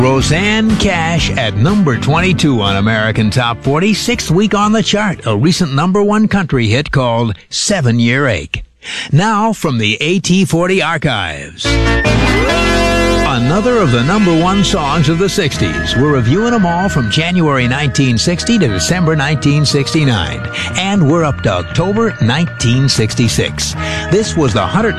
Roseanne Cash at number 22 on American Top 40, sixth week on the chart, a recent number one country hit called 7 Year Ache. Now from the AT40 archives. Another of the number one songs of the 60s. We're reviewing them all from January 1960 to December 1969. And we're up to October 1966. This was the 100